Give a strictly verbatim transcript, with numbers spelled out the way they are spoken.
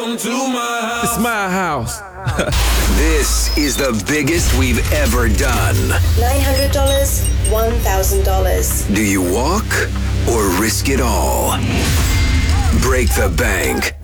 It's my house. This is the biggest we've ever done. nine hundred dollars, one thousand dollars. Do you walk or risk it all? Break the bank.